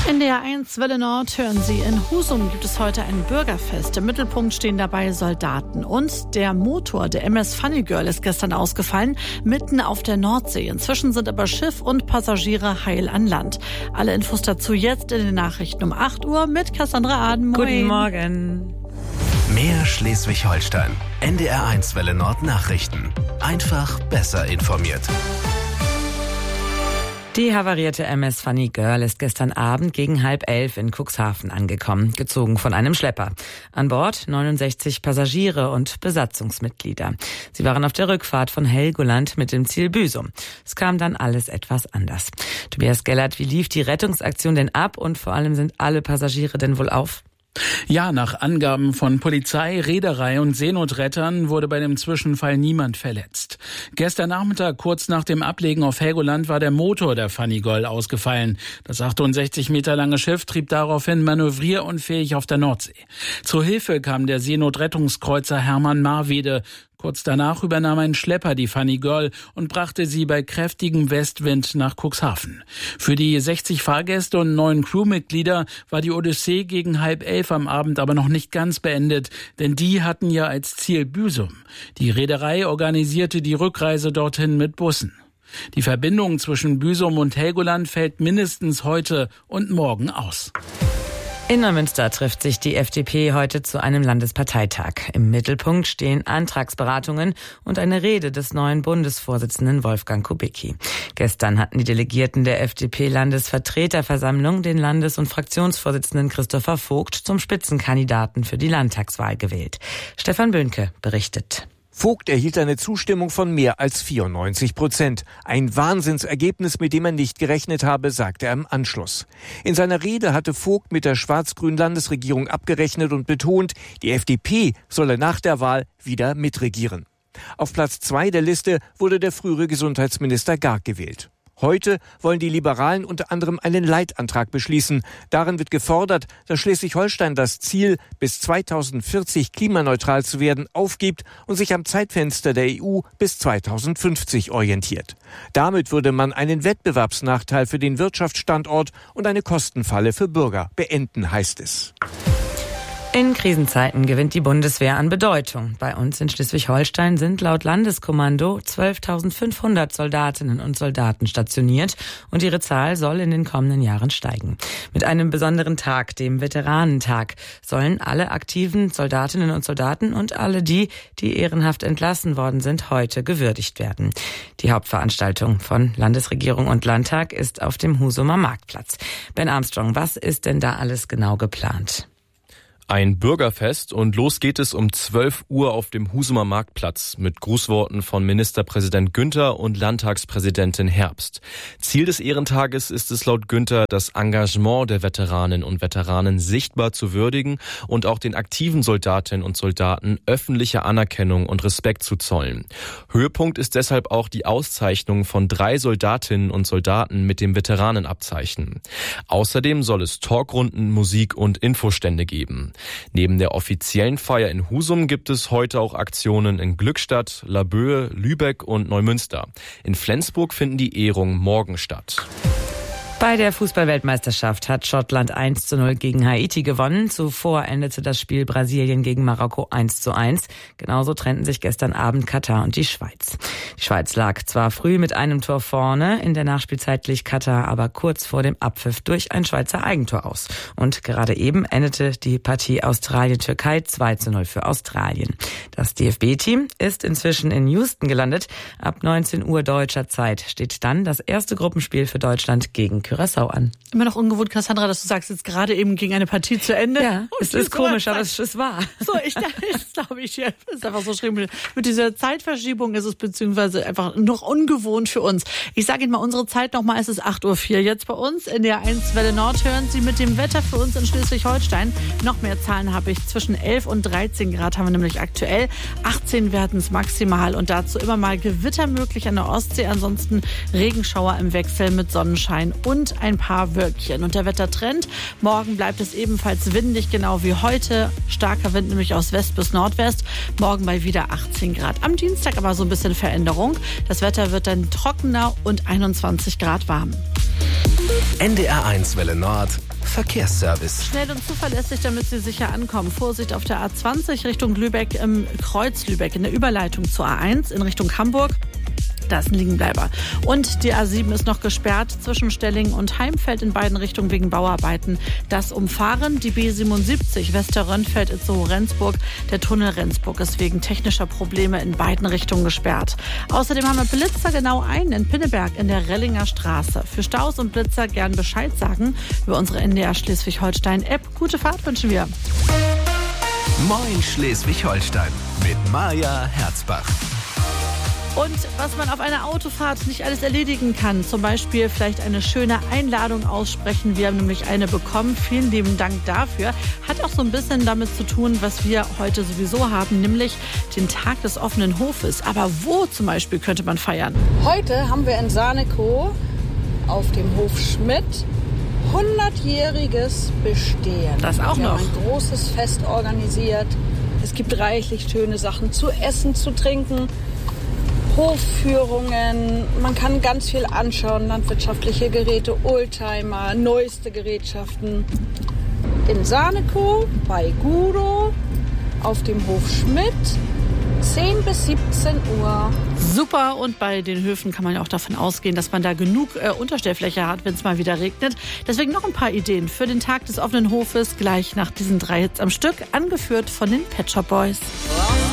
NDR 1 Welle Nord hören Sie. In Husum gibt es heute ein Bürgerfest. Im Mittelpunkt stehen dabei Soldaten. Und der Motor der MS Funny Girl ist gestern ausgefallen, mitten auf der Nordsee. Inzwischen sind aber Schiff und Passagiere heil an Land. Alle Infos dazu jetzt in den Nachrichten um 8 Uhr mit Cassandra Aden. Moin. Guten Morgen. Mehr Schleswig-Holstein. NDR 1 Welle Nord Nachrichten. Einfach besser informiert. Die havarierte MS Funny Girl ist gestern Abend gegen 10:30 in Cuxhaven angekommen, gezogen von einem Schlepper. An Bord 69 Passagiere und Besatzungsmitglieder. Sie waren auf der Rückfahrt von Helgoland mit dem Ziel Büsum. Es kam dann alles etwas anders. Tobias Gellert, wie lief die Rettungsaktion denn ab und vor allem sind alle Passagiere denn wohl auf? Ja, nach Angaben von Polizei, Reederei und Seenotrettern wurde bei dem Zwischenfall niemand verletzt. Gestern Nachmittag, kurz nach dem Ablegen auf Helgoland, war der Motor der Funny Girl ausgefallen. Das 68 Meter lange Schiff trieb daraufhin manövrierunfähig auf der Nordsee. Zur Hilfe kam der Seenotrettungskreuzer Hermann Marwede. Kurz danach übernahm ein Schlepper die Funny Girl und brachte sie bei kräftigem Westwind nach Cuxhaven. Für die 60 Fahrgäste und 9 Crewmitglieder war die Odyssee gegen 10:30 am Abend aber noch nicht ganz beendet, denn die hatten ja als Ziel Büsum. Die Reederei organisierte die Rückreise dorthin mit Bussen. Die Verbindung zwischen Büsum und Helgoland fällt mindestens heute und morgen aus. In Neumünster trifft sich die FDP heute zu einem Landesparteitag. Im Mittelpunkt stehen Antragsberatungen und eine Rede des neuen Bundesvorsitzenden Wolfgang Kubicki. Gestern hatten die Delegierten der FDP-Landesvertreterversammlung den Landes- und Fraktionsvorsitzenden Christopher Vogt zum Spitzenkandidaten für die Landtagswahl gewählt. Stefan Böhnke berichtet. Vogt erhielt eine Zustimmung von mehr als 94%. Ein Wahnsinnsergebnis, mit dem er nicht gerechnet habe, sagte er im Anschluss. In seiner Rede hatte Vogt mit der schwarz-grünen Landesregierung abgerechnet und betont, die FDP solle nach der Wahl wieder mitregieren. Auf Platz 2 der Liste wurde der frühere Gesundheitsminister Garg gewählt. Heute wollen die Liberalen unter anderem einen Leitantrag beschließen. Darin wird gefordert, dass Schleswig-Holstein das Ziel, bis 2040 klimaneutral zu werden, aufgibt und sich am Zeitfenster der EU bis 2050 orientiert. Damit würde man einen Wettbewerbsnachteil für den Wirtschaftsstandort und eine Kostenfalle für Bürger beenden, heißt es. In Krisenzeiten gewinnt die Bundeswehr an Bedeutung. Bei uns in Schleswig-Holstein sind laut Landeskommando 12.500 Soldatinnen und Soldaten stationiert und ihre Zahl soll in den kommenden Jahren steigen. Mit einem besonderen Tag, dem Veteranentag, sollen alle aktiven Soldatinnen und Soldaten und alle die ehrenhaft entlassen worden sind, heute gewürdigt werden. Die Hauptveranstaltung von Landesregierung und Landtag ist auf dem Husumer Marktplatz. Ben Armstrong, was ist denn da alles genau geplant? Ein Bürgerfest und los geht es um 12 Uhr auf dem Husumer Marktplatz mit Grußworten von Ministerpräsident Günther und Landtagspräsidentin Herbst. Ziel des Ehrentages ist es laut Günther, das Engagement der Veteraninnen und Veteranen sichtbar zu würdigen und auch den aktiven Soldatinnen und Soldaten öffentliche Anerkennung und Respekt zu zollen. Höhepunkt ist deshalb auch die Auszeichnung von 3 Soldatinnen und Soldaten mit dem Veteranenabzeichen. Außerdem soll es Talkrunden, Musik und Infostände geben. Neben der offiziellen Feier in Husum gibt es heute auch Aktionen in Glückstadt, Laboe, Lübeck und Neumünster. In Flensburg finden die Ehrungen morgen statt. Bei der Fußball-Weltmeisterschaft hat Schottland 1:0 gegen Haiti gewonnen. Zuvor endete das Spiel Brasilien gegen Marokko 1:1. Genauso trennten sich gestern Abend Katar und die Schweiz. Die Schweiz lag zwar früh mit einem Tor vorne, in der Nachspielzeit glich Katar aber kurz vor dem Abpfiff durch ein Schweizer Eigentor aus. Und gerade eben endete die Partie Australien-Türkei 2:0 für Australien. Das DFB-Team ist inzwischen in Houston gelandet. Ab 19 Uhr deutscher Zeit steht dann das erste Gruppenspiel für Deutschland gegen Curaçao an. Immer noch ungewohnt, Cassandra, dass du sagst, jetzt gerade eben ging eine Partie zu Ende. Ja, es ist komisch, aber es ist wahr. So, das glaube ich, ja, ist einfach so schlimm. Mit dieser Zeitverschiebung ist es beziehungsweise einfach noch ungewohnt für uns. Ich sage Ihnen mal unsere Zeit nochmal, es ist 8:04 Uhr jetzt bei uns. In der 1 Welle Nord hören Sie mit dem Wetter für uns in Schleswig-Holstein. Noch mehr Zahlen habe ich. Zwischen 11 und 13 Grad haben wir nämlich aktuell. 18 werden es maximal und dazu immer mal Gewitter möglich an der Ostsee. Ansonsten Regenschauer im Wechsel mit Sonnenschein und ein paar Wölkchen. Und der Wettertrend, morgen bleibt es ebenfalls windig, genau wie heute. Starker Wind nämlich aus West bis Nordwest. Morgen bei wieder 18 Grad. Am Dienstag aber so ein bisschen Veränderung. Das Wetter wird dann trockener und 21 Grad warm. NDR 1 Welle Nord. Verkehrsservice. Schnell und zuverlässig, damit Sie sicher ankommen. Vorsicht auf der A20 Richtung Lübeck im Kreuz Lübeck in der Überleitung zur A1 in Richtung Hamburg. Da ist ein Liegenbleiber. Und die A7 ist noch gesperrt zwischen Stellingen und Heimfeld in beiden Richtungen wegen Bauarbeiten. Das Umfahren, die B77 Westerrönfeld-Itzehoe-Rendsburg. Der Tunnel Rendsburg ist wegen technischer Probleme in beiden Richtungen gesperrt. Außerdem haben wir Blitzer genau einen in Pinneberg in der Rellinger Straße. Für Staus und Blitzer gern Bescheid sagen über unsere NDR Schleswig-Holstein-App. Gute Fahrt wünschen wir. Moin Schleswig-Holstein mit Maja Herzbach. Und was man auf einer Autofahrt nicht alles erledigen kann, zum Beispiel vielleicht eine schöne Einladung aussprechen. Wir haben nämlich eine bekommen. Vielen lieben Dank dafür. Hat auch so ein bisschen damit zu tun, was wir heute sowieso haben, nämlich den Tag des offenen Hofes. Aber wo zum Beispiel könnte man feiern? Heute haben wir in Sarnekow auf dem Hof Schmidt 100-jähriges Bestehen. Das auch wir noch. haben ein großes Fest organisiert. Es gibt reichlich schöne Sachen zu essen, zu trinken. Hofführungen, man kann ganz viel anschauen, landwirtschaftliche Geräte, Oldtimer, neueste Gerätschaften. In Sarnekow bei Gudo auf dem Hof Schmidt 10 bis 17 Uhr. Super, und bei den Höfen kann man ja auch davon ausgehen, dass man da genug Unterstellfläche hat, wenn es mal wieder regnet. Deswegen noch ein paar Ideen für den Tag des offenen Hofes, gleich nach diesen 3 Hits am Stück, angeführt von den Pet Shop Boys.